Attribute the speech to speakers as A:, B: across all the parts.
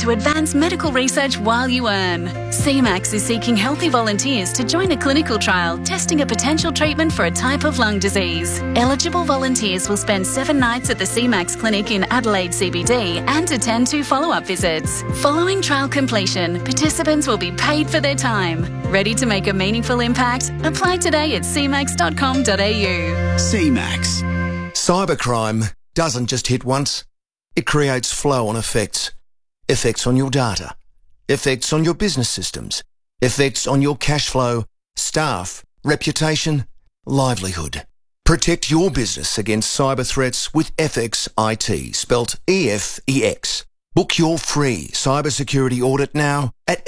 A: to advance medical research while you earn. CMAX is seeking healthy volunteers to join a clinical trial testing a potential treatment for a type of lung disease. Eligible volunteers will spend 7 nights at the CMAX clinic in Adelaide CBD and attend 2 follow-up visits. Following trial completion, participants will be paid for their time. Ready to make a meaningful impact? Apply today at cmax.com.au.
B: CMAX. Cybercrime doesn't just hit once. It creates flow-on effects. Effects on your data. Effects on your business systems. Effects on your cash flow, staff, reputation, livelihood. Protect your business against cyber threats with FX IT, spelt EFEX. Book your free cybersecurity audit now at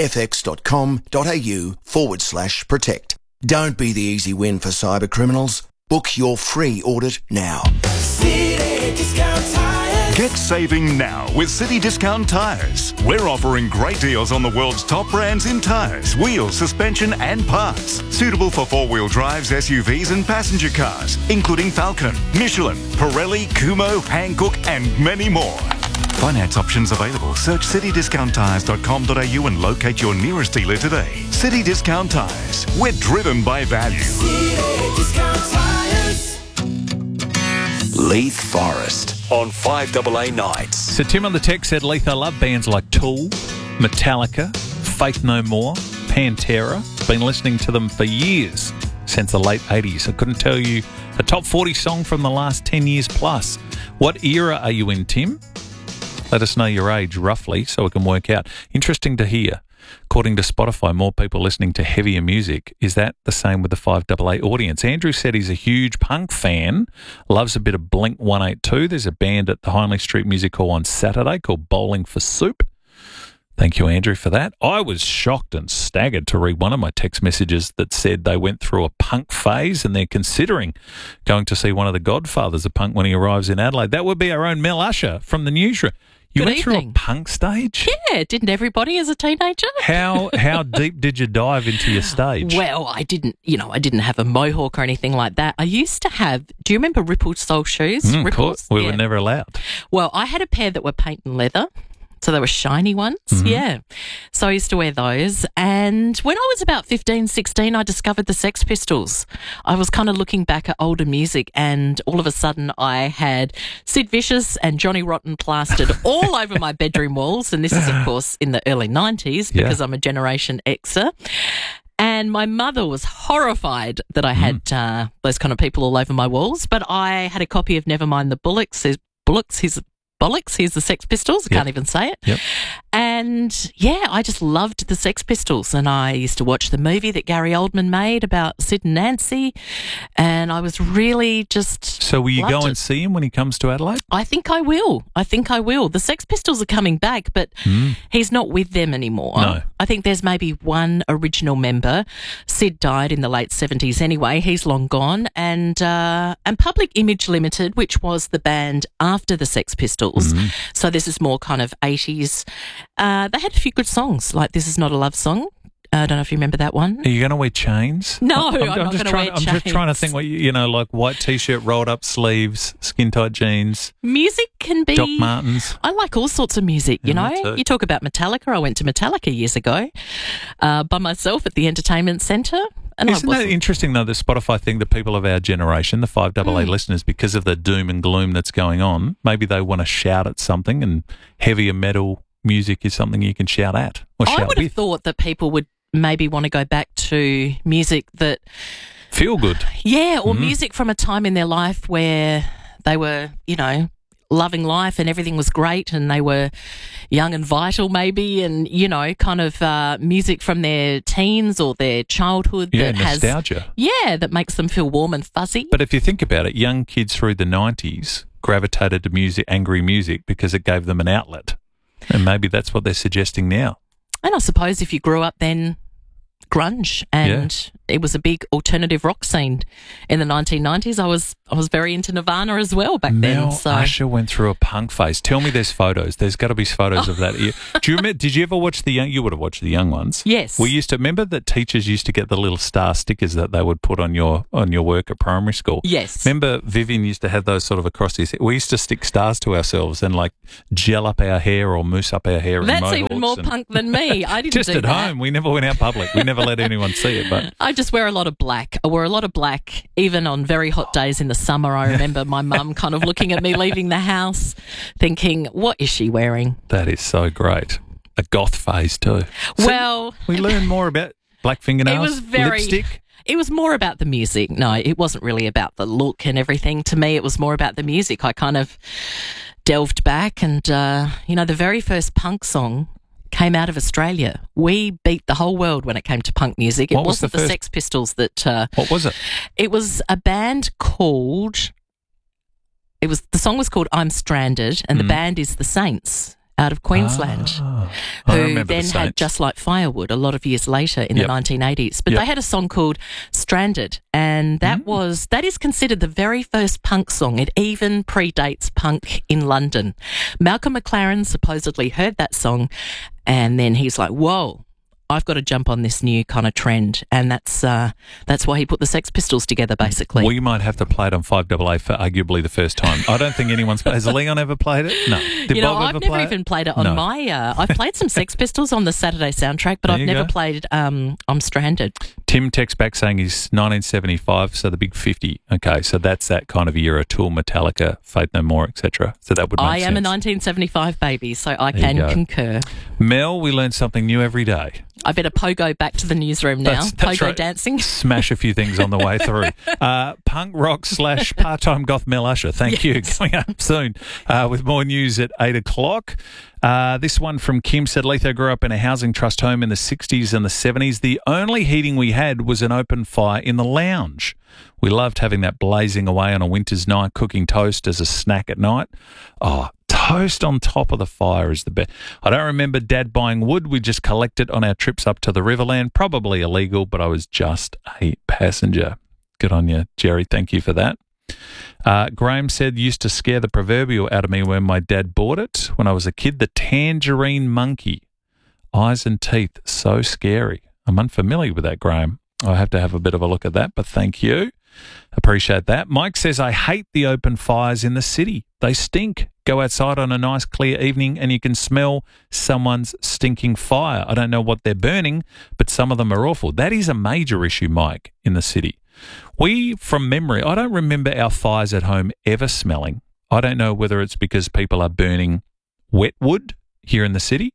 B: fx.com.au/protect. Don't be the easy win for cyber criminals. Book your free audit now.
C: City Discount Tires.
D: Get saving now with City Discount Tires. We're offering great deals on the world's top brands in tyres, wheels, suspension and parts. Suitable for 4-wheel drives, SUVs and passenger cars, including Falcon, Michelin, Pirelli, Kumho, Hankook and many more. Finance options available. Search citydiscounttires.com.au and locate your nearest dealer today. City Discount Tires. We're driven by value.
C: City Discount Tires.
E: Leith Forest on 5AA Nights.
F: So Tim on the text said, Leith, I love bands like Tool, Metallica, Faith No More, Pantera. Been listening to them for years, since the late 80s. I couldn't tell you a top 40 song from the last 10 years plus. What era are you in, Tim? Let us know your age roughly so we can work out. Interesting to hear. According to Spotify, more people listening to heavier music. Is that the same with the 5AA audience? Andrew said he's a huge punk fan, loves a bit of Blink 182. There's a band at the Hindley Street Music Hall on Saturday called Bowling for Soup. Thank you, Andrew, for that. I was shocked and staggered to read one of my text messages that said they went through a punk phase and they're considering going to see one of the godfathers of punk when he arrives in Adelaide. That would be our own Mel Usher from the newsroom. You
G: Good
F: went
G: evening.
F: through a punk stage?
G: Yeah, didn't everybody as a teenager?
F: How deep did you dive into your stage?
G: Well, I didn't have a mohawk or anything like that. I used to have, do you remember Rippled sole shoes?
F: Of course. We
G: Yeah.
F: were never allowed.
G: Well, I had a pair that were paint and leather. So they were shiny ones, yeah. So I used to wear those. And when I was about 15, 16, I discovered the Sex Pistols. I was kind of looking back at older music and all of a sudden I had Sid Vicious and Johnny Rotten plastered all over my bedroom walls. And this is, of course, in the early 90s because I'm a Generation Xer. And my mother was horrified that I had those kind of people all over my walls. But I had a copy of Nevermind the Bollocks. Here's the Sex Pistols. I can't even say it.
F: Yep.
G: And, yeah, I just loved the Sex Pistols. And I used to watch the movie that Gary Oldman made about Sid and Nancy. And I was really just
F: So will you go and see him when he comes to Adelaide?
G: I think I will. The Sex Pistols are coming back, but he's not with them anymore.
F: No.
G: I think there's maybe one original member. Sid died in the late 70s anyway. He's long gone. And Public Image Limited, which was the band after the Sex Pistols. So this is more kind of 80s. They had a few good songs, like This Is Not a Love Song. I don't know if you remember that one.
F: Are you going to wear chains?
G: No, I'm not going to wear chains.
F: I'm just trying to think what, like white T-shirt, rolled up sleeves, skin-tight jeans.
G: Music can be...
F: Doc Martens.
G: I like all sorts of music, you know.
F: me too.
G: You talk about Metallica. I went to Metallica years ago by myself at the entertainment centre. And
F: Isn't that interesting, though, the Spotify thing, the people of our generation, the 5AA listeners, because of the doom and gloom that's going on, maybe they want to shout at something, and heavier metal music is something you can shout at or shout
G: I would have
F: with.
G: thought that people would maybe want to go back to music that...
F: Feel good.
G: Yeah, or music from a time in their life where they were, loving life and everything was great and they were young and vital maybe, and, kind of music from their teens or their childhood
F: Yeah,
G: that
F: nostalgia.
G: that makes them feel warm and fuzzy.
F: But if you think about it, young kids through the 90s gravitated to music, angry music, because it gave them an outlet. And maybe that's what they're suggesting now.
G: And I suppose if you grew up then grunge, and it was a big alternative rock scene in the 1990s. I was very into Nirvana as well back then.
F: Mel
G: So
F: Usher went through a punk phase. Tell me there's photos. There's got to be photos of that. Do you remember? Did you ever watch the young? You would have watched the young ones.
G: Yes.
F: We used to remember that teachers used to get the little star stickers that they would put on your work at primary school.
G: Yes.
F: Remember Vivian used to have those sort of across his head. We used to stick stars to ourselves and like gel up our hair or mousse up our hair.
G: That's
F: in
G: even more punk than me. I didn't
F: just
G: do
F: at
G: that.
F: home. We never went out public. We never let anyone see it. But
G: I just wear a lot of black. I wore a lot of black, even on very hot days in the summer. I remember my mum kind of looking at me leaving the house, thinking, "What is she wearing?"
F: that is so great. A goth phase too.
G: Well,
F: we learned more about black fingernails.
G: it was very.
F: lipstick.
G: It was more about the music. No, it wasn't really about the look and everything. To me, it was more about the music. I kind of delved back and, the very first punk song came out of Australia. We beat the whole world when it came to punk music. It
F: What was
G: wasn't
F: the
G: the
F: first-
G: Sex Pistols that...
F: What was it?
G: It was a band called... The song was called I'm Stranded, and the band is The Saints out of Queensland,
F: I
G: who
F: remember
G: then
F: the
G: had
F: Saints.
G: Just Like Firewood a lot of years later in the 1980s. But
F: Yep.
G: they had a song called Stranded, and that is considered the very first punk song. It even predates punk in London. Malcolm McLaren supposedly heard that song, and then he's like, whoa, I've got to jump on this new kind of trend. And that's why he put the Sex Pistols together, basically.
F: We might have to play it on 5AA for arguably the first time. I don't think anyone's... Has Leon ever played it? No. Did Bob
G: I've
F: ever
G: never
F: play
G: even
F: it?
G: played it on
F: No.
G: my... I've played some Sex Pistols on the Saturday soundtrack, but
F: There
G: I've
F: you
G: never
F: go.
G: played I'm Stranded.
F: Tim texts back saying he's 1975, so the big 50. Okay, so that's that kind of era. Tool, Metallica, Faith No More, etc. So that would make
G: I am a
F: sense.
G: 1975 baby, so I
F: There you
G: can
F: go.
G: concur.
F: Mel, we learn something new every day.
G: I better pogo back to the newsroom now.
F: That's
G: Pogo
F: right.
G: dancing.
F: Smash a few things on the way through. Punk rock / part-time goth Mel Usher. Thank you. Coming up soon with more news at 8 o'clock. This one from Kim said, Letho grew up in a housing trust home in the 60s and the 70s. The only heating we had was an open fire in the lounge. We loved having that blazing away on a winter's night, cooking toast as a snack at night. Oh, toast on top of the fire is the best. I don't remember Dad buying wood. We just collect it on our trips up to the Riverland. Probably illegal, but I was just a passenger. Good on you, Jerry. Thank you for that. Graham said, used to scare the proverbial out of me when my dad bought it. When I was a kid, the tangerine monkey. Eyes and teeth, so scary. I'm unfamiliar with that, Graham. I'll have to have a bit of a look at that, but thank you. Appreciate that. Mike says, I hate the open fires in the city. They stink. Go outside on a nice clear evening and you can smell someone's stinking fire. I don't know what they're burning, but some of them are awful. That is a major issue, Mike, in the city. We, from memory, I don't remember our fires at home ever smelling. I don't know whether it's because people are burning wet wood here in the city.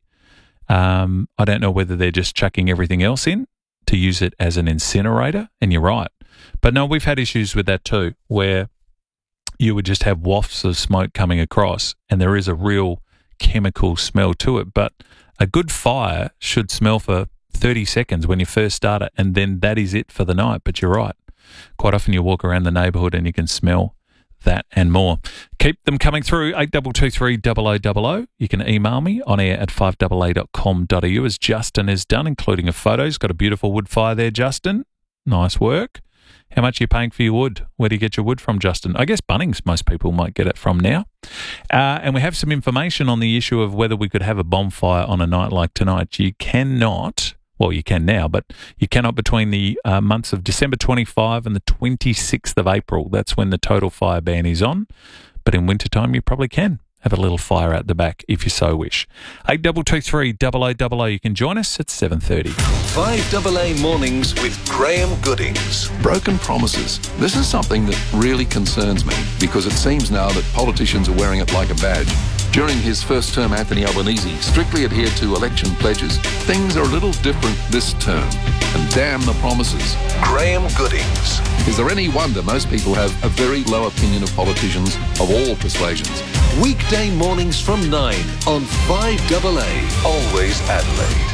F: I don't know whether they're just chucking everything else in to use it as an incinerator. And you're right. But no, we've had issues with that too, where you would just have wafts of smoke coming across and there is a real chemical smell to it. But a good fire should smell for 30 seconds when you first start it, and then that is it for the night. But you're right. Quite often you walk around the neighbourhood and you can smell that and more. Keep them coming through, 8223 0000. You can email me on air at 5AA.com.au as Justin has done, including a photo. He's got a beautiful wood fire there, Justin. Nice work. How much are you paying for your wood? Where do you get your wood from, Justin? I guess Bunnings, most people might get it from now. And we have some information on the issue of whether we could have a bonfire on a night like tonight. You cannot, well, you can now, but you cannot between the months of December 25 and the 26th of April. That's when the total fire ban is on. But in wintertime, you probably can have a little fire out the back if you so wish. 8223 0000. You can join us at 7:30.
E: 5AA Mornings with Graham Goodings.
H: Broken promises. This is something that really concerns me because it seems now that politicians are wearing it like a badge. During his first term, Anthony Albanese strictly adhered to election pledges. Things are a little different this term. And damn the promises.
E: Graham Goodings.
H: Is there any wonder most people have a very low opinion of politicians of all persuasions?
E: Weekday mornings from 9 on 5AA. Always Adelaide.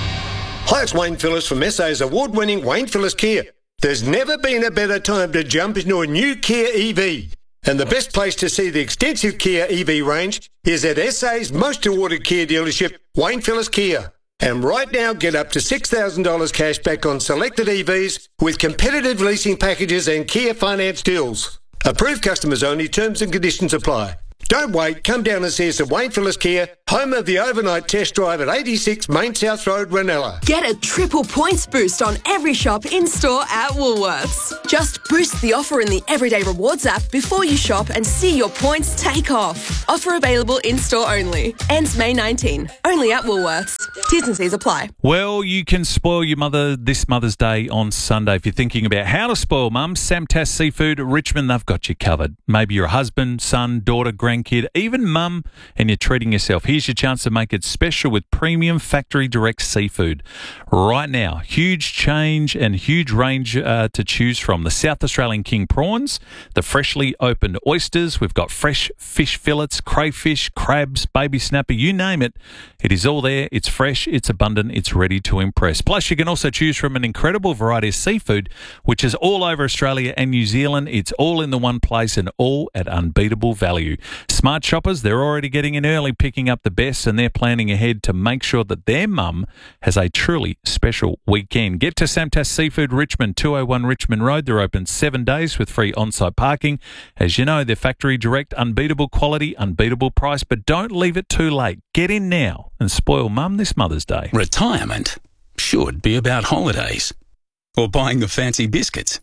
I: Hi, it's Wayne Phillips from SA's award-winning Wayne Phillips Kia. There's never been a better time to jump into a new Kia EV. And the best place to see the extensive Kia EV range is at SA's most awarded Kia dealership, Wayne Phillips Kia. And right now, get up to $6,000 cash back on selected EVs with competitive leasing packages and Kia finance deals. Approved customers only. Terms and conditions apply. Don't wait. Come down and see us at Wayne Phillips Kia, home of the overnight test drive at 86 Main South Road, Ranella.
J: Get a triple points boost on every shop in-store at Woolworths. Just boost the offer in the Everyday Rewards app before you shop and see your points take off. Offer available in-store only. Ends May 19. Only at Woolworths. T's and C's apply.
F: Well, you can spoil your mother this Mother's Day on Sunday. If you're thinking about how to spoil Mum, Samtas Seafood at Richmond, they've got you covered. Maybe you're a husband, son, daughter, grandkid, even mum, and you're treating yourself. Here's your chance to make it special with premium factory direct seafood. Right now, huge change and huge range to choose from. The South Australian king prawns, the freshly opened oysters. We've got fresh fish fillets, crayfish, crabs, baby snapper, you name it. It is all there. It's fresh, it's abundant, it's ready to impress. Plus, you can also choose from an incredible variety of seafood, which is all over Australia and New Zealand. It's all in the one place and all at unbeatable value. Smart shoppers, they're already getting in early, picking up the best, and they're planning ahead to make sure that their mum has a truly special weekend. Get to Samtas Seafood Richmond, 201 Richmond Road. They're open 7 days with free on-site parking. As you know, they're factory direct, unbeatable quality, unbeatable price, but don't leave it too late. Get in now and spoil Mum this Mother's Day.
K: Retirement should be about holidays or buying the fancy biscuits.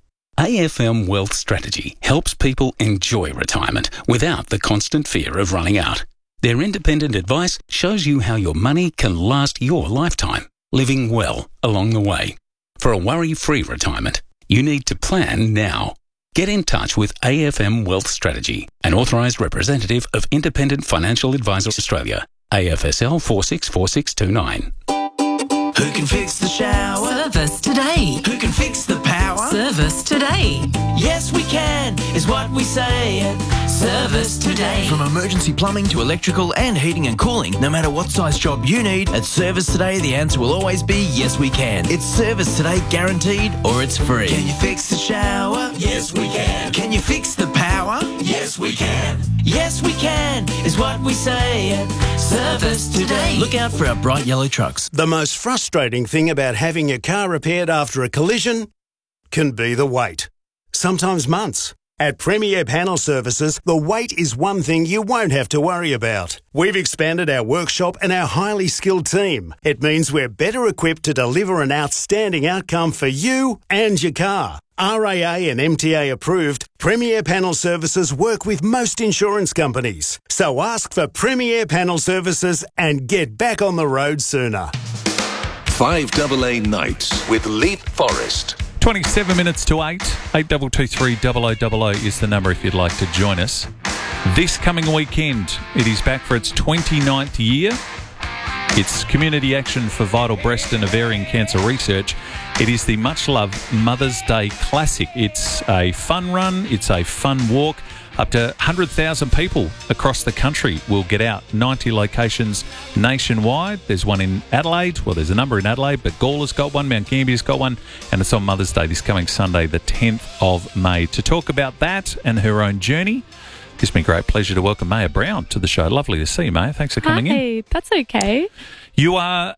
K: AFM Wealth Strategy helps people enjoy retirement without the constant fear of running out. Their independent advice shows you how your money can last your lifetime, living well along the way. For a worry-free retirement, you need to plan now. Get in touch with AFM Wealth Strategy, an authorised representative of Independent Financial Advisors Australia, AFSL 464629.
C: Who can fix the shower?
J: Service today.
C: Who can fix the power?
J: Service today.
C: Yes, we can, is what we say at Service Today. From emergency plumbing to electrical and heating and cooling, no matter what size job you need, at Service Today, the answer will always be yes, we can. It's Service Today guaranteed or it's free. Can you fix the shower? Yes, we can. Can you fix the power? Yes, we can. Yes, we can, is what we say at Service Today. Look out for our bright yellow trucks.
L: The most frustrating thing about having your car repaired after a collision can be the wait. Sometimes months. At Premier Panel Services, the wait is one thing you won't have to worry about. We've expanded our workshop and our highly skilled team. It means we're better equipped to deliver an outstanding outcome for you and your car. RAA and MTA approved, Premier Panel Services work with most insurance companies. So ask for Premier Panel Services and get back on the road sooner.
E: 5AA Nights with Leith Forrest.
F: 27 minutes to 8. 8223 0000 is the number if you'd like to join us. This coming weekend, it is back for its 29th year. It's Community Action for Vital Breast and Ovarian Cancer Research. It is the much-loved Mother's Day Classic. It's a fun run. It's a fun walk. Up to 100,000 people across the country will get out. 90 locations nationwide. There's one in Adelaide. Well, there's a number in Adelaide, but Gawler's got one, Mount Gambier's got one, and it's on Mother's Day this coming Sunday, the 10th of May. To talk about that and her own journey, it gives me great pleasure to welcome Maya Brown to the show. Lovely to see you, Maya. Thanks for coming in.
M: Hey, that's okay.
F: You are...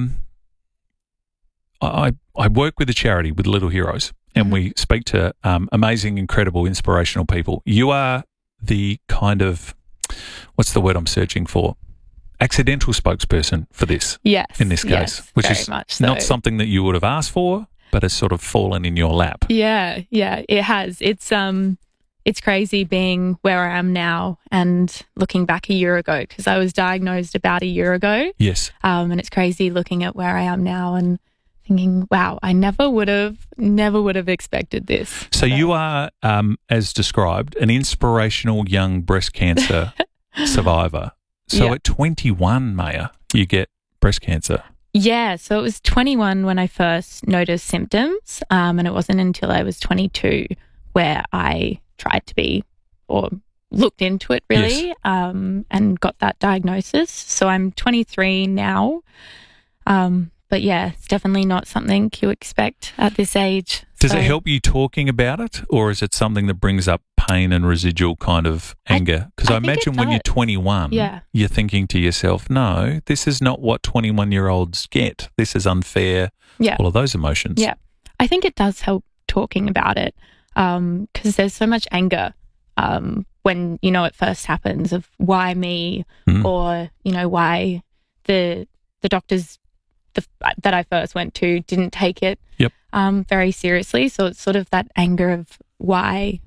F: I work with a charity, with Little Heroes, and we speak to amazing, incredible, inspirational people. You are the kind of, what's the word I'm searching for? Accidental spokesperson for this.
M: Yes.
F: In this case, which is not something that you would have asked for, but has sort of fallen in your lap.
M: Yeah, it has. It's crazy being where I am now and looking back a year ago, because I was diagnosed about a year ago.
F: Yes.
M: And it's crazy looking at where I am now and thinking, wow, I never would have expected this.
F: So you are, as described, an inspirational young breast cancer survivor. So at 21, Maya, you get breast cancer.
M: Yeah, so it was 21 when I first noticed symptoms, and it wasn't until I was 22 where I tried to be, or looked into it really, and got that diagnosis. So I'm 23 now. But yeah, it's definitely not something you expect at this age.
F: Does it help you talking about it, or is it something that brings up pain and residual kind of anger? Because I imagine when you're 21, you're thinking to yourself, no, this is not what 21-year-olds get. This is unfair.
M: Yeah.
F: All of those emotions.
M: Yeah. I think it does help talking about it because there's so much anger when, it first happens of why me or, why the doctors that I first went to didn't take it very seriously. So it's sort of that anger of why,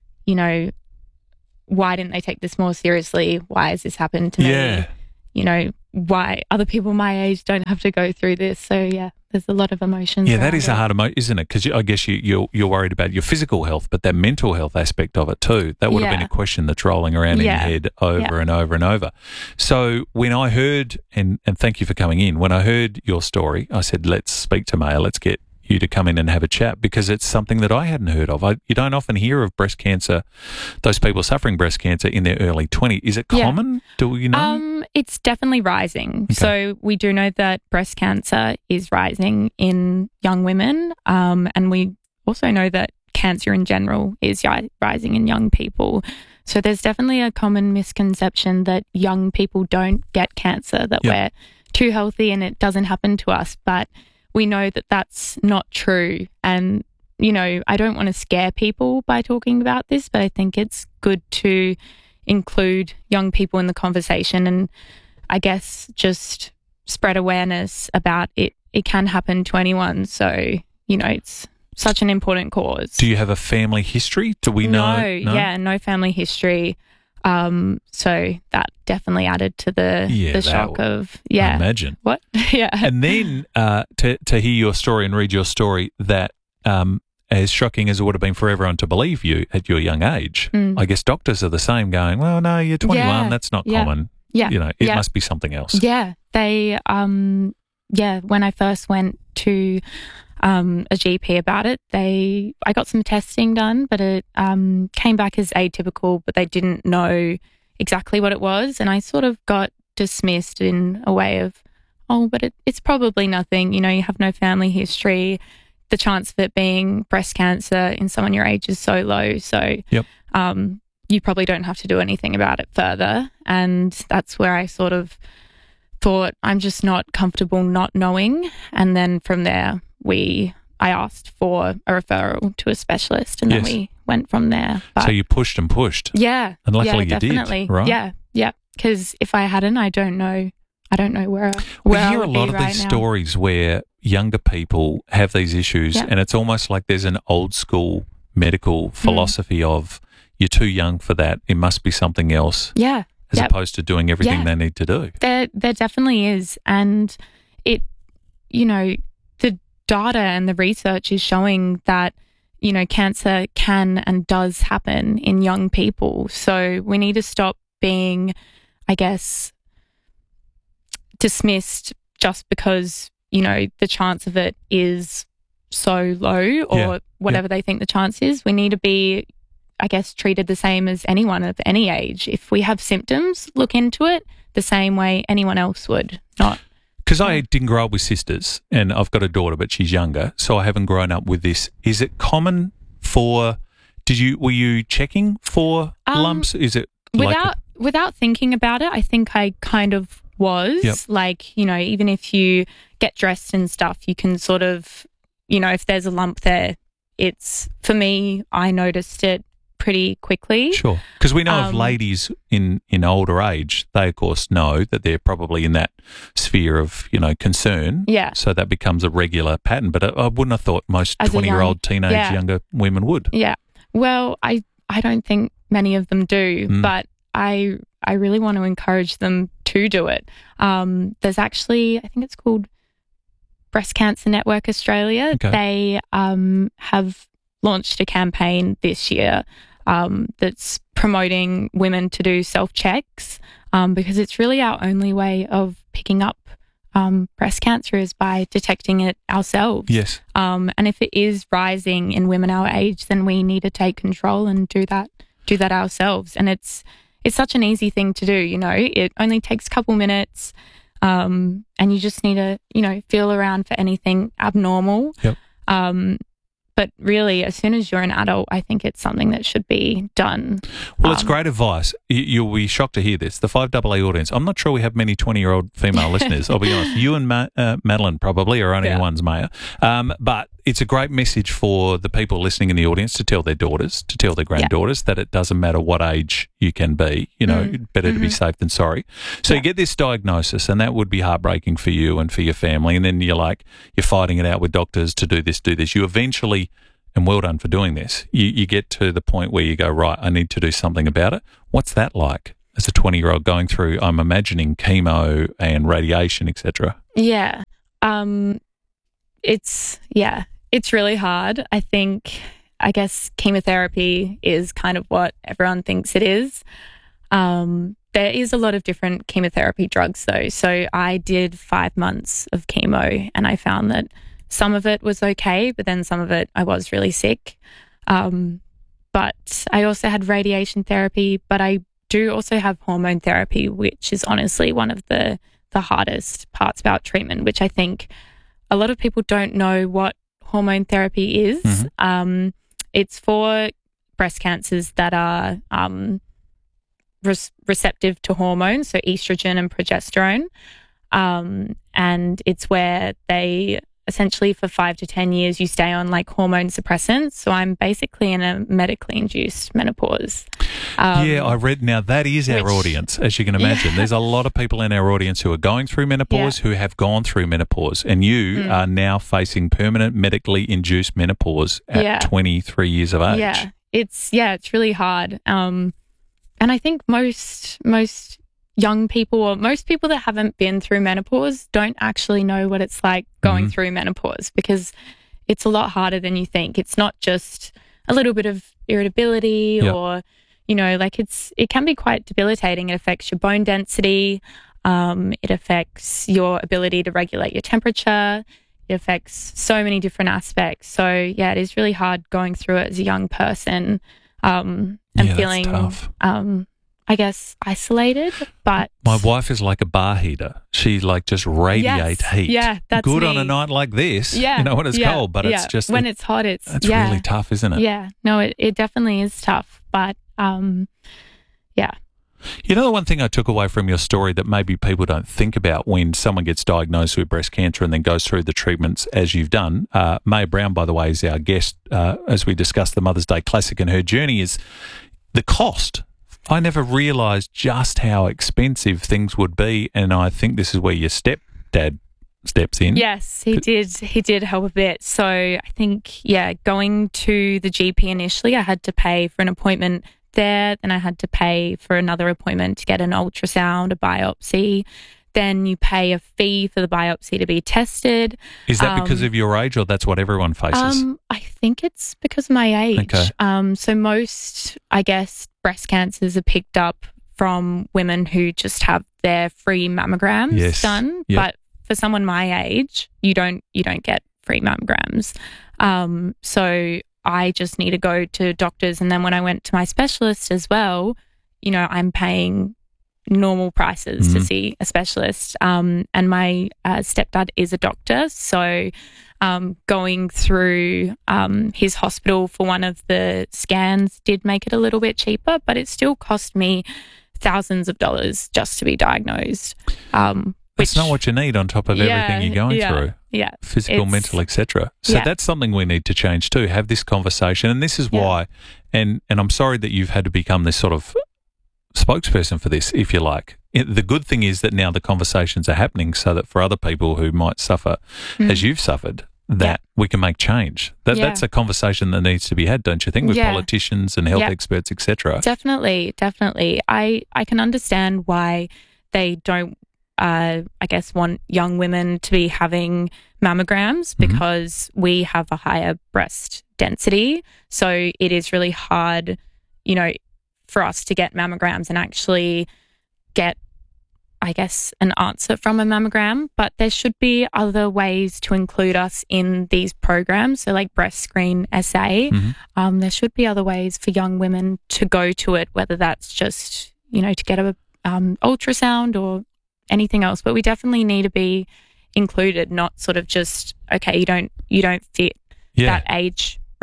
M: why didn't they take this more seriously? Why has this happened to me? Why other people my age don't have to go through this. So, yeah, there's a lot of emotions.
F: Yeah, that is a hard emotion, isn't it? Because I guess you're worried about your physical health, but that mental health aspect of it too. That would have been a question that's rolling around in your head over and over and over. So when I heard, and thank you for coming in, when I heard your story, I said, let's speak to Maya, let's get you to come in and have a chat because it's something that I hadn't heard of. You don't often hear of breast cancer, those people suffering breast cancer in their early 20s. Is it common? Do you know?
M: It's definitely rising. Okay. So we do know that breast cancer is rising in young women, and we also know that cancer in general is rising in young people. So there's definitely a common misconception that young people don't get cancer, that we're too healthy and it doesn't happen to us. But we know that that's not true. And, I don't want to scare people by talking about this, but I think it's good to include young people in the conversation and I guess just spread awareness about it. It can happen to anyone. So, it's such an important cause.
F: Do you have a family history? Do we know?
M: No family history. So that definitely added to the shock of,
F: I imagine.
M: What? Yeah.
F: And then to hear your story and read your story, that as shocking as it would have been for everyone to believe you at your young age, I guess doctors are the same going, well, no, you're 21, that's not common.
M: Yeah.
F: It must be something else.
M: Yeah. They, when I first went to a GP about it, I got some testing done, but it came back as atypical, but they didn't know exactly what it was. And I sort of got dismissed in a way of, but it's probably nothing. You have no family history. The chance of it being breast cancer in someone your age is so low. So you probably don't have to do anything about it further. And that's where I sort of thought I'm just not comfortable not knowing. And then from there, I asked for a referral to a specialist and then we went from there.
F: But so you pushed and pushed.
M: Yeah.
F: And luckily you
M: definitely.
F: did, right?
M: Yeah. Yeah. Because if I hadn't, I don't know where
F: we
M: I
F: hear
M: would
F: a lot
M: be
F: of
M: right
F: these
M: now.
F: stories where younger people have these issues and it's almost like there's an old school medical philosophy of you're too young for that. It must be something else.
M: Yeah.
F: As opposed to doing everything they need to do.
M: There definitely is. And it, the data and the research is showing that, cancer can and does happen in young people. So we need to stop being, I guess, dismissed just because, the chance of it is so low or whatever they think the chance is. We need to be, I guess, treated the same as anyone of any age. If we have symptoms, look into it the same way anyone else would.
F: Because I didn't grow up with sisters and I've got a daughter, but she's younger, so I haven't grown up with this. Is it common were you checking for lumps? Is it
M: without thinking about it, I think I kind of was.
F: Yep.
M: Like, even if you get dressed and stuff, you can sort of, if there's a lump there, for me, I noticed it pretty quickly.
F: Sure. Because we know of ladies in older age, they of course know that they're probably in that sphere of, concern.
M: Yeah.
F: So that becomes a regular pattern. But I wouldn't have thought most 20-year-old teenage younger women would.
M: Yeah. Well, I don't think many of them do, but I really want to encourage them to do it. There's actually, I think it's called Breast Cancer Network Australia.
F: Okay.
M: They have launched a campaign this year that's promoting women to do self-checks because it's really our only way of picking up breast cancer is by detecting it ourselves.
F: Yes.
M: And if it is rising in women our age, then we need to take control and do that ourselves. And it's such an easy thing to do, It only takes a couple minutes and you just need to, feel around for anything abnormal.
F: Yep.
M: But really, as soon as you're an adult, I think it's something that should be done.
F: Well, it's great advice. You'll be shocked to hear this. The 5AA audience, I'm not sure we have many 20-year-old female listeners. I'll be honest. You and Madeline probably are only ones, Maya. But it's a great message for the people listening in the audience to tell their daughters, to tell their granddaughters that it doesn't matter what age you can be. You know, better to be safe than sorry. So you get this diagnosis, and that would be heartbreaking for you and for your family. And then you're fighting it out with doctors to do this. You eventually, and well done for doing this, you get to the point where you go, right, I need to do something about it. What's that like as a 20-year-old going through, I'm imagining, chemo and radiation, etc.?
M: Yeah. It's really hard. I guess chemotherapy is kind of what everyone thinks it is. There is a lot of different chemotherapy drugs though. So I did 5 months of chemo and I found that some of it was okay, but then some of it I was really sick. But I also had radiation therapy, but I do also have hormone therapy, which is honestly one of the hardest parts about treatment, which I think a lot of people don't know what hormone therapy is. It's for breast cancers that are receptive to hormones, so estrogen and progesterone. And it's where they essentially for 5 to 10 years you stay on hormone suppressants. So I'm basically in a medically induced menopause.
F: I read. Now that is our audience, as you can imagine. There's a lot of people in our audience who are going through menopause, who have gone through menopause, and you are now facing permanent medically induced menopause at 23 years of age.
M: Yeah, it's really hard. And I think most young people, or most people that haven't been through menopause, don't actually know what it's like going through menopause, because it's a lot harder than you think. It's not just a little bit of irritability or, it can be quite debilitating. It affects your bone density. It affects your ability to regulate your temperature. It affects so many different aspects. So, it is really hard going through it as a young person and feeling
F: tough.
M: I guess isolated, but
F: my wife is like a bar heater. She just radiates heat.
M: Yeah, that's
F: good
M: me.
F: on a night like this.
M: Yeah,
F: when it's cold, but it's just
M: when it's hot. It's
F: really tough, isn't it?
M: Yeah, no, it definitely is tough, but
F: You know, the one thing I took away from your story that maybe people don't think about when someone gets diagnosed with breast cancer and then goes through the treatments as you've done. Maya Brown, by the way, is our guest as we discuss the Mother's Day Classic, and her journey is the cost. I never realised just how expensive things would be, and I think this is where your stepdad steps in.
M: Yes, he did. He did help a bit. So I think, going to the GP initially, I had to pay for an appointment there. Then I had to pay for another appointment to get an ultrasound, a biopsy. Then you pay a fee for the biopsy to be tested.
F: Is that because of your age, or that's what everyone faces?
M: I think it's because of my age.
F: Okay.
M: So most, I guess, breast cancers are picked up from women who just have their free mammograms done.
F: Yep.
M: But for someone my age, you don't get free mammograms. So I just need to go to doctors, and then when I went to my specialist as well, I'm paying normal prices to see a specialist. And my stepdad is a doctor, so going through his hospital for one of the scans did make it a little bit cheaper, but it still cost me thousands of dollars just to be diagnosed.
F: It's not what you need on top of everything you're going through.
M: Yeah.
F: Physical, mental, etc. So that's something we need to change too, have this conversation. And this is why, and I'm sorry that you've had to become this sort of spokesperson for this, if you like. The good thing is that now the conversations are happening so that for other people who might suffer as you've suffered, that we can make change. That's a conversation that needs to be had, don't you think, with politicians and health experts, etc.
M: Definitely. I can understand why they don't want young women to be having mammograms, because we have a higher breast density. So it is really hard, for us to get mammograms and actually get, an answer from a mammogram. But there should be other ways to include us in these programs. So like Breast Screen SA, there should be other ways for young women to go to it, whether that's just, to get a ultrasound or anything else. But we definitely need to be included, not sort of just, okay, you don't fit that age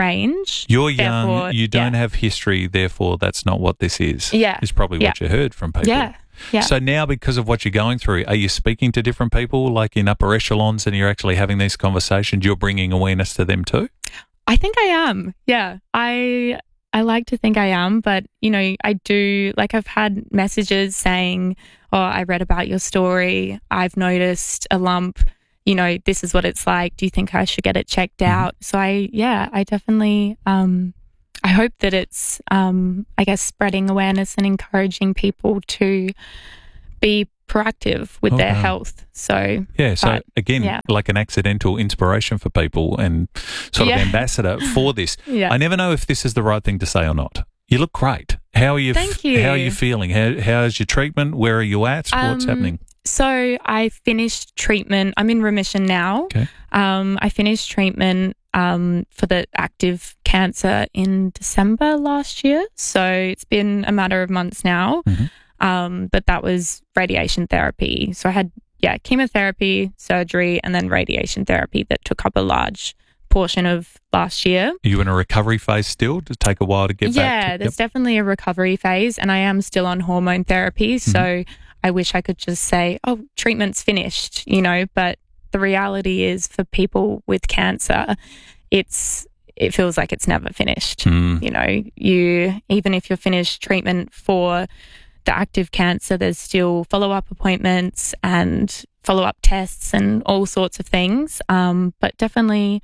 M: range.
F: You're young,
M: Therefore,
F: you don't have history, therefore that's not what this is.
M: Yeah.
F: Is probably what you heard from people.
M: Yeah. Yeah.
F: So now, because of what you're going through, are you speaking to different people, like in upper echelons, and you're actually having these conversations? You're bringing awareness to them too?
M: I think I am. Yeah. I like to think I am, but, I do, I've had messages saying, oh, I read about your story. I've noticed a lump. This is what it's like. Do you think I should get it checked out? So I definitely, I hope that it's, spreading awareness and encouraging people to be proactive with their health. So like an accidental inspiration for people and sort of ambassador for this. Yeah.
F: I never know if this is the right thing to say or not. You look great. How are you?
M: Thank you.
F: How are you feeling? How's your treatment? Where are you at? What's happening?
M: So I finished treatment. I'm in remission now.
F: Okay.
M: I finished treatment for the active cancer in December last year. So it's been a matter of months now. But that was radiation therapy. So I had, chemotherapy, surgery, and then radiation therapy that took up a large portion of last year.
F: Are you in a recovery phase still? Does it take a while to get back?
M: Yeah, there's definitely a recovery phase, and I am still on hormone therapy. So I wish I could just say, oh, treatment's finished, but the reality is for people with cancer, it feels like it's never finished. Even if you're finished treatment for the active cancer, there's still follow-up appointments and follow-up tests and all sorts of things. But definitely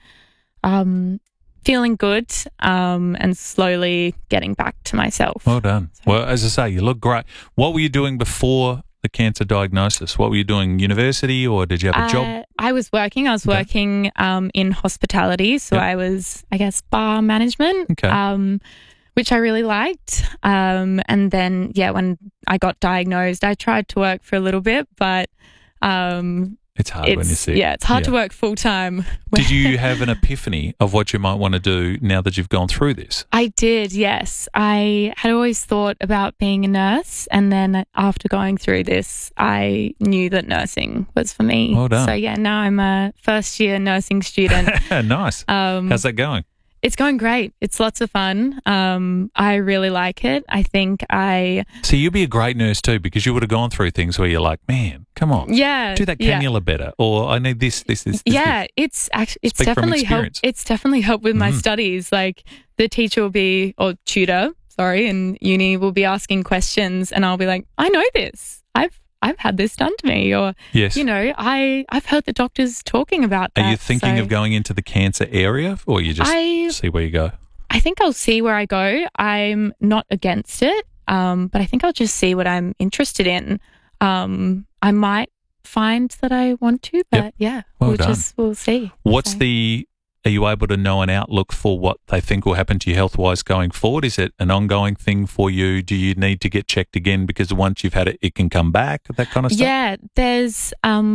M: feeling good and slowly getting back to myself.
F: Well done. Well, as I say, you look great. What were you doing before the cancer diagnosis? What were you doing, university, or did you have a job?
M: I was working. I was working in hospitality. So I was, bar management.
F: Okay.
M: Which I really liked. And then, when I got diagnosed, I tried to work for a little bit, but
F: it's hard when you're sick.
M: Yeah, it's hard to work full time.
F: Did you have an epiphany of what you might want to do now that you've gone through this?
M: I did, yes. I had always thought about being a nurse, and then after going through this, I knew that nursing was for me.
F: Well done.
M: So, now I'm a first-year nursing student.
F: Nice. How's that going?
M: It's going great. It's lots of fun. I really like it. I think
F: See, you'd be a great nurse too, because you would have gone through things where you're like, man, come on.
M: Yeah.
F: Do that cannula better. Or I need this.
M: Yeah. It's definitely helped. It's definitely helped with my studies. Like the teacher will be, or tutor, in uni will be asking questions and I'll be like, I know this. I've had this done to me, or
F: yes.
M: I've heard the doctors talking about that.
F: Are you thinking of going into the cancer area, or you just see where you go?
M: I think I'll see where I go. I'm not against it, but I think I'll just see what I'm interested in. I might find that I want to, but we'll see. Are
F: you able to know an outlook for what they think will happen to you health-wise going forward? Is it an ongoing thing for you? Do you need to get checked again because once you've had it, it can come back, that kind of stuff?
M: Yeah, there's,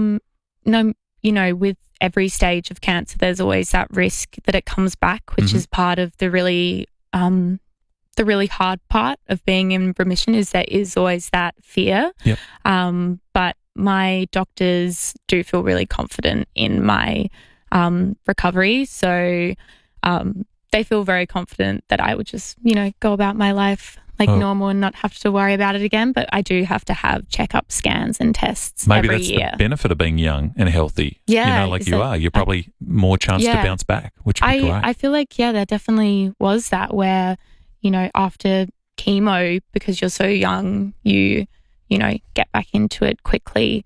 M: with every stage of cancer, there's always that risk that it comes back, which is part of the really hard part of being in remission is there is always that fear.
F: Yep.
M: But my doctors do feel really confident in my recovery. So they feel very confident that I would just, go about my life like normal and not have to worry about it again. But I do have to have checkup scans and tests every year.
F: Maybe that's the benefit of being young and healthy.
M: Yeah.
F: You're probably more chance to bounce back, which would be great.
M: I feel like, there definitely was that where, after chemo, because you're so young, you get back into it quickly.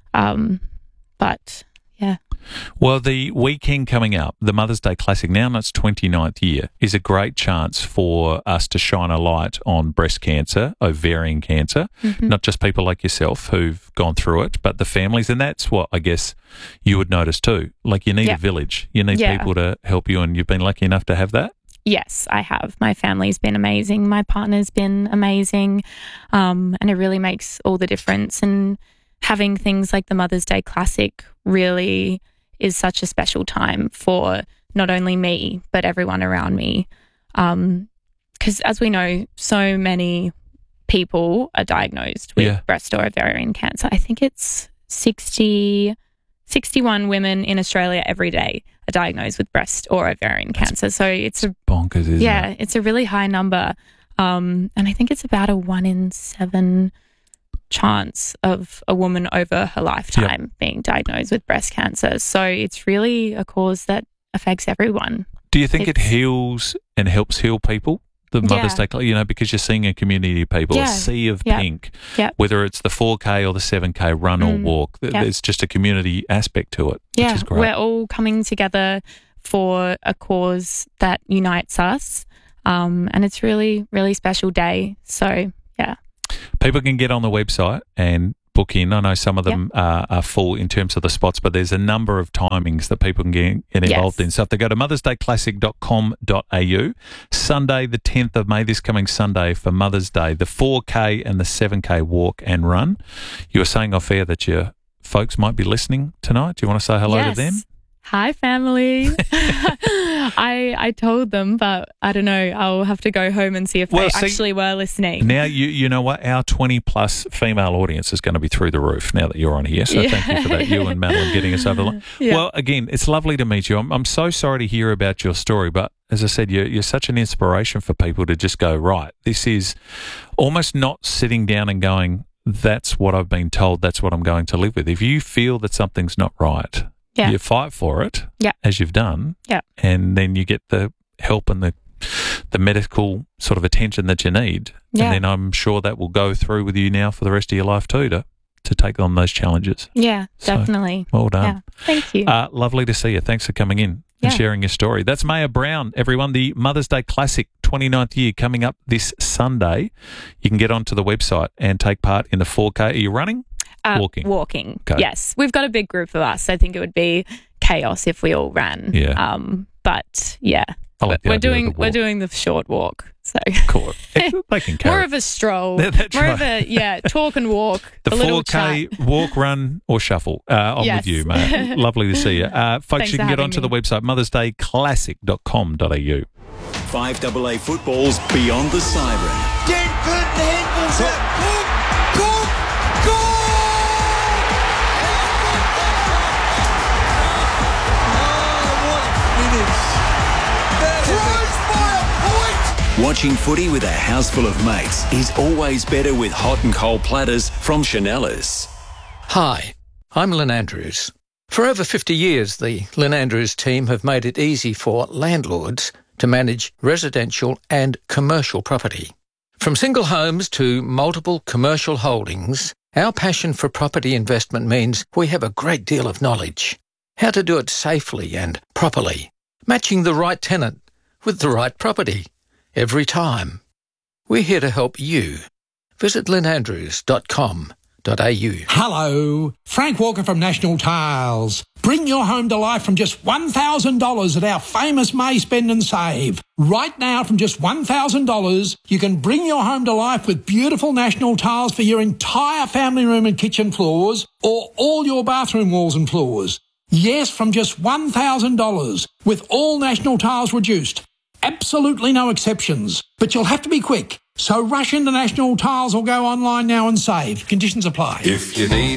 M: But yeah.
F: Well, the weekend coming up, the Mother's Day Classic, now in its 29th year, is a great chance for us to shine a light on breast cancer, ovarian cancer, not just people like yourself who've gone through it, but the families. And that's what I guess you would notice too. Like you need a village. You need people to help you, and you've been lucky enough to have that.
M: Yes, I have. My family's been amazing. My partner's been amazing. And it really makes all the difference. And having things like the Mother's Day Classic really is such a special time for not only me, but everyone around me. Because as we know, so many people are diagnosed with breast or ovarian cancer. I think it's 60 61 women in Australia every day are diagnosed with breast or ovarian cancer. So it's
F: bonkers, isn't it?
M: it's a really high number. And I think it's about a 1 in 7 chance of a woman over her lifetime being diagnosed with breast cancer. So it's really a cause that affects everyone.
F: Do you think it heals and helps heal people? The Mother's Day, because you're seeing a community of people, a sea of pink, whether it's the 4K or the 7K run or walk, there's just a community aspect to it, which is great.
M: We're all coming together for a cause that unites us, and it's really, really special day. So,
F: people can get on the website and book in. I know some of them are full in terms of the spots, but there's a number of timings that people can get involved in. So if they go to mothersdayclassic.com.au, Sunday the 10th of May, this coming Sunday for Mother's Day, the 4K and the 7K walk and run. You were saying off air that your folks might be listening tonight. Do you want to say hello to them?
M: Hi, family. I told them, but I don't know. I'll have to go home and see if they actually were listening.
F: Now, you know what? Our 20-plus female audience is going to be through the roof now that you're on here. So thank you for that, you and Madeline getting us over the line. Well, again, it's lovely to meet you. I'm so sorry to hear about your story, but as I said, you're such an inspiration for people to just go, right, this is almost not sitting down and going, that's what I've been told, that's what I'm going to live with. If you feel that something's not right, you fight for it, as you've done, and then you get the help and the medical sort of attention that you need. And then I'm sure that will go through with you now for the rest of your life too, to take on those challenges.
M: Yeah, definitely.
F: So, well done.
M: Yeah. Thank you.
F: Lovely to see you. Thanks for coming in and sharing your story. That's Maya Brown, everyone. The Mother's Day Classic 29th year coming up this Sunday. You can get onto the website and take part in the 4K. Are you running?
M: Walking.
F: Okay.
M: Yes. We've got a big group of us. I think it would be chaos if we all ran.
F: Yeah.
M: But
F: like
M: we're doing the short walk. So
F: cool. They can carry.
M: More of a stroll.
F: That's
M: more
F: right.
M: of a talk and walk.
F: The
M: a little
F: 4K
M: chat.
F: walk, run or shuffle. On with you, mate. Lovely to see you. Folks,
M: Thanks
F: you can
M: for
F: get onto the
M: having
F: website mothersdayclassic.com.au.
N: 5AA football's Beyond the Siren.
O: Denford handles it. Goal!
N: Watching footy with a house full of mates is always better with hot and cold platters from Chanellas.
P: Hi, I'm Lynn Andrews. For over 50 years, the Lynn Andrews team have made it easy for landlords to manage residential and commercial property. From single homes to multiple commercial holdings, our passion for property investment means we have a great deal of knowledge. How to do it safely and properly, matching the right tenant with the right property. Every time. We're here to help you. Visit lynnandrews.com.au.
Q: Hello, Frank Walker from National Tiles. Bring your home to life from just $1,000 at our famous May Spend and Save. Right now, from just $1,000, you can bring your home to life with beautiful National Tiles for your entire family room and kitchen floors or all your bathroom walls and floors. Yes, from just $1,000 with all National Tiles reduced. Absolutely no exceptions, but you'll have to be quick. So rush into National Tiles or go online now and save. Conditions apply.
R: If you need